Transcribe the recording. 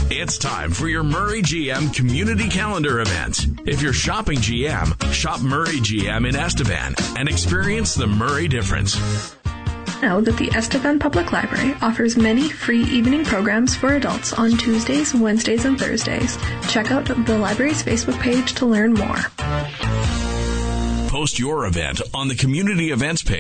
It's time for your Murray GM Community Calendar event. If you're shopping GM, shop Murray GM in Estevan and experience the Murray difference. Know that the Estevan Public Library offers many free evening programs for adults on Tuesdays, Wednesdays, and Thursdays. Check out the library's Facebook page to learn more. Post your event on the community events page